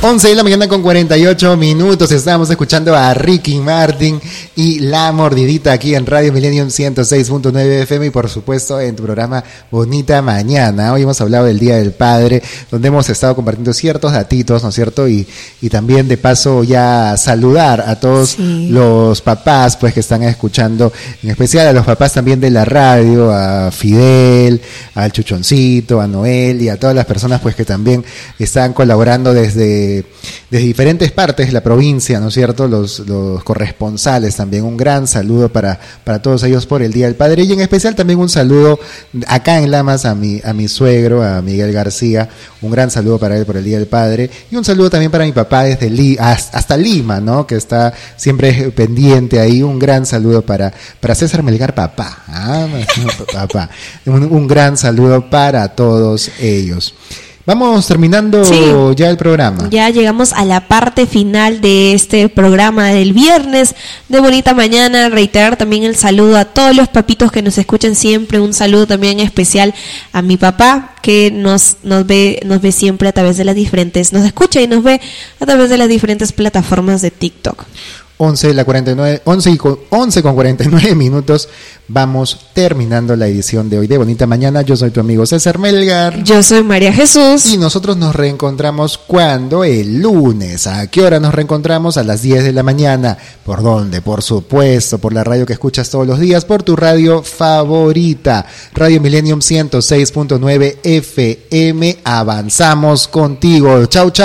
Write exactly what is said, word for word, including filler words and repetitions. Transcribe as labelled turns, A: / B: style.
A: once de la mañana con cuarenta y ocho minutos. Estamos escuchando a Ricky Martin y La Mordidita aquí en Radio Millennium ciento seis punto nueve F M y por supuesto en tu programa Bonita Mañana. Hoy hemos hablado del Día del Padre, donde hemos estado compartiendo ciertos datitos, ¿no es cierto? Y, y también de paso ya saludar a todos sí. los papás pues que están escuchando, en especial a los papás también de la radio, a Fidel, al Chuchoncito, a Noel y a todas las personas pues que también están colaborando desde desde diferentes partes de la provincia, ¿no es cierto? Los, los corresponsales también, un gran saludo para, para todos ellos por el Día del Padre y en especial también un saludo acá en Lamas a mi, a mi suegro, a Miguel García, un gran saludo para él por el Día del Padre y un saludo también para mi papá desde Li, hasta Lima, ¿no? Que está siempre pendiente ahí, un gran saludo para, para César Melgar, papá, ¿ah? papá. Un, un gran saludo para todos ellos. Vamos terminando sí, ya el programa.
B: Ya llegamos a la parte final de este programa del viernes de Bonita Mañana. Reiterar también el saludo a todos los papitos que nos escuchan siempre. Un saludo también especial a mi papá que nos nos ve nos ve siempre a través de las diferentes, nos escucha y nos ve a través de las diferentes plataformas de TikTok.
A: once, la cuarenta y nueve, once, y con, once con cuarenta y nueve minutos. Vamos terminando la edición de hoy de Bonita Mañana. Yo soy tu amigo César Melgar.
B: Yo soy María Jesús.
A: Y nosotros nos reencontramos cuando el lunes. ¿A qué hora nos reencontramos? A las diez de la mañana. ¿Por dónde? Por supuesto, por la radio que escuchas todos los días, por tu radio favorita. Radio Millennium ciento seis punto nueve F M. Avanzamos contigo. Chau, chau.